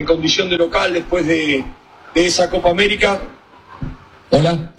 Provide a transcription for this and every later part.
condición de local después de esa Copa América. Hola.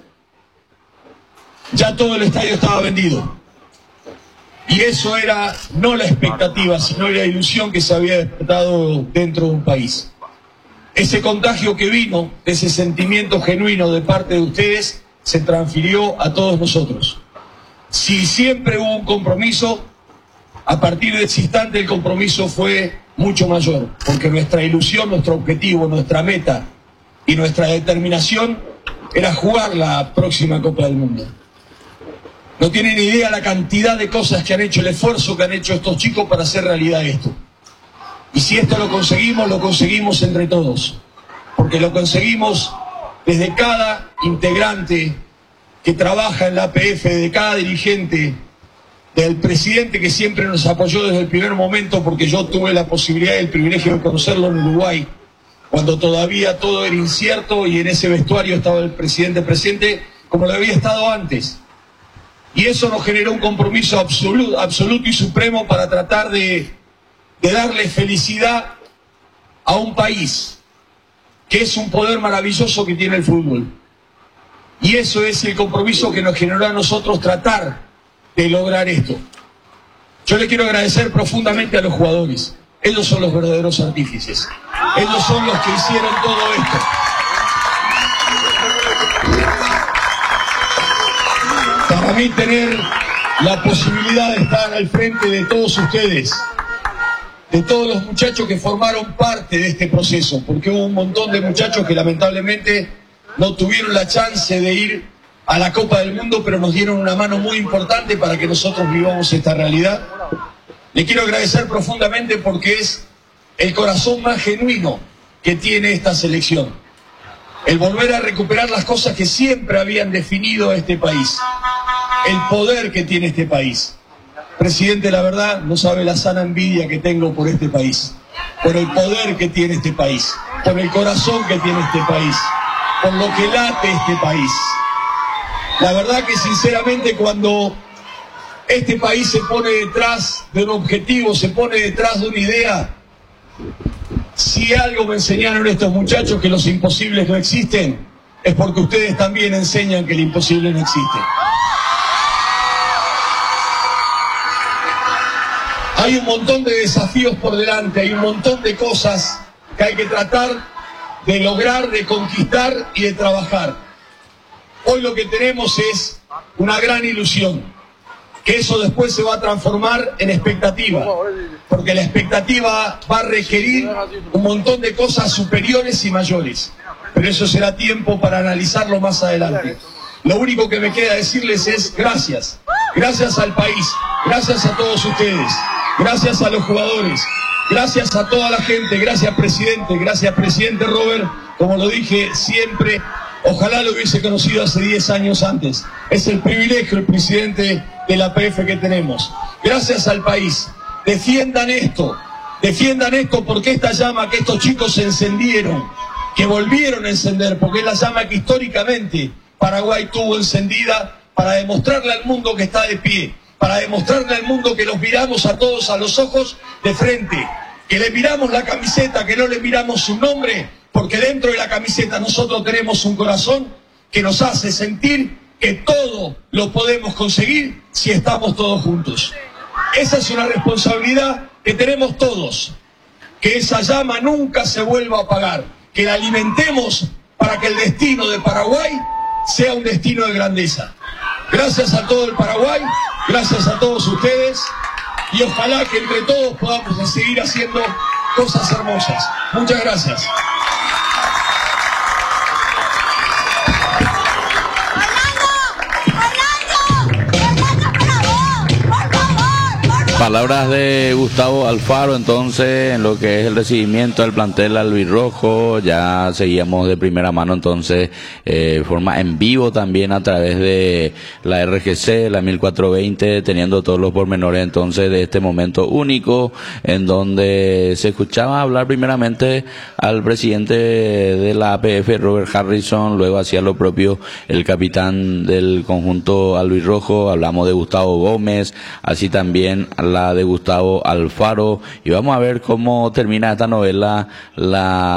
Ya todo el estadio estaba vendido. Y eso era no la expectativa, sino la ilusión que se había despertado dentro de un país. Ese contagio que vino, ese sentimiento genuino de parte de ustedes, se transfirió a todos nosotros. Si siempre hubo un compromiso, a partir de ese instante el compromiso fue mucho mayor, porque nuestra ilusión, nuestro objetivo, nuestra meta y nuestra determinación era jugar la próxima Copa del Mundo. No tienen ni idea la cantidad de cosas que han hecho, el esfuerzo que han hecho estos chicos para hacer realidad esto. Y si esto lo conseguimos entre todos, porque lo conseguimos desde cada integrante que trabaja en la APF, de cada dirigente, del presidente que siempre nos apoyó desde el primer momento, porque yo tuve la posibilidad y el privilegio de conocerlo en Uruguay, cuando todavía todo era incierto y en ese vestuario estaba el presidente presente como lo había estado antes. Y eso nos generó un compromiso absoluto y supremo para tratar de darle felicidad a un país, que es un poder maravilloso que tiene el fútbol. Y eso es el compromiso que nos generó a nosotros tratar de lograr esto. Yo le quiero agradecer profundamente a los jugadores. Ellos son los verdaderos artífices. Ellos son los que hicieron todo esto. Para mí tener la posibilidad de estar al frente de todos ustedes, de todos los muchachos que formaron parte de este proceso, porque hubo un montón de muchachos que lamentablemente no tuvieron la chance de ir a la Copa del Mundo, pero nos dieron una mano muy importante para que nosotros vivamos esta realidad. Le quiero agradecer profundamente porque es el corazón más genuino que tiene esta selección. El volver a recuperar las cosas que siempre habían definido a este país. El poder que tiene este país. Presidente, la verdad, no sabe la sana envidia que tengo por este país. Por el poder que tiene este país. Por el corazón que tiene este país. Por lo que late este país. La verdad que sinceramente cuando este país se pone detrás de un objetivo, se pone detrás de una idea, si algo me enseñaron estos muchachos, que los imposibles no existen, es porque ustedes también enseñan que el imposible no existe. Hay un montón de desafíos por delante, hay un montón de cosas que hay que tratar de lograr, de conquistar y de trabajar. Hoy lo que tenemos es una gran ilusión, que eso después se va a transformar en expectativa, porque la expectativa va a requerir un montón de cosas superiores y mayores, pero eso será tiempo para analizarlo más adelante. Lo único que me queda decirles es gracias, gracias al país, gracias a todos ustedes, gracias a los jugadores, gracias a toda la gente, gracias presidente Robert, como lo dije siempre. Ojalá lo hubiese conocido hace 10 años antes. Es el privilegio, el presidente de la APF que tenemos. Gracias al país. Defiendan esto porque esta llama que estos chicos encendieron, que volvieron a encender, porque es la llama que históricamente Paraguay tuvo encendida para demostrarle al mundo que está de pie, para demostrarle al mundo que los miramos a todos a los ojos de frente, que le miramos la camiseta, que no le miramos su nombre, porque dentro de la camiseta nosotros tenemos un corazón que nos hace sentir que todo lo podemos conseguir si estamos todos juntos. Esa es una responsabilidad que tenemos todos, que esa llama nunca se vuelva a apagar, que la alimentemos para que el destino de Paraguay sea un destino de grandeza. Gracias a todo el Paraguay, gracias a todos ustedes, y ojalá que entre todos podamos seguir haciendo cosas hermosas. Muchas gracias. Palabras de Gustavo Alfaro, entonces, en lo que es el recibimiento del plantel albirrojo. Ya seguíamos de primera mano, entonces, forma en vivo también a través de la RGC, la 1420, teniendo todos los pormenores, entonces, de este momento único, en donde se escuchaba hablar primeramente al presidente de la APF, Robert Harrison, luego hacía lo propio el capitán del conjunto albirrojo, hablamos de Gustavo Gómez, así también la de Gustavo Alfaro, y vamos a ver cómo termina esta novela, la